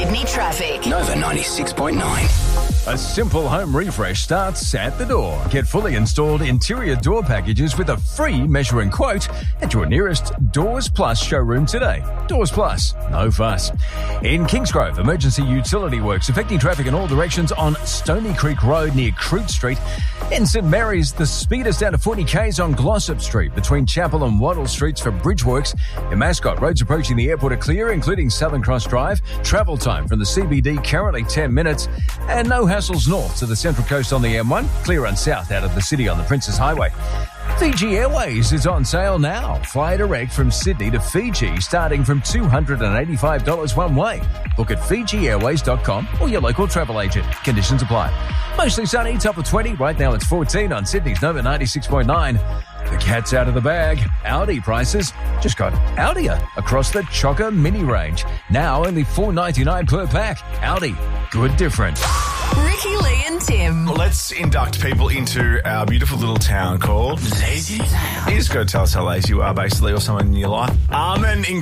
Sydney traffic. Nova 96.9. A simple home refresh starts at the door. Get fully installed interior door packages with a free measure and quote at your nearest Doors Plus showroom today. Doors Plus, no fuss. In Kingsgrove, emergency utility works affecting traffic in all directions on Stony Creek Road near Crute Street. In St Mary's, the speed is down to 40 k's on Glossop Street between Chapel and Wattle Streets for bridge works. In Mascot, roads approaching the airport are clear, including Southern Cross Drive. Travel time from the CBD currently 10 minutes. And no hassles north to the Central Coast on the M1. Clear on south out of the city on the Princes Highway. Fiji Airways is on sale now. Fly direct from Sydney to Fiji starting from $285 one way. Book at FijiAirways.com or your local travel agent. Conditions apply. Mostly sunny, top of 20. Right now it's 14 on Sydney's Nova 96.9. The cat's out of the bag. Audi prices just got Audier across the Chocker Mini range. Now only $4.99 per pack. Audi, good difference. Ricky, Lee and Tim. Let's induct people into our beautiful little town called Lazy Town. You just got to tell us how lazy you are, basically, or someone in your life. And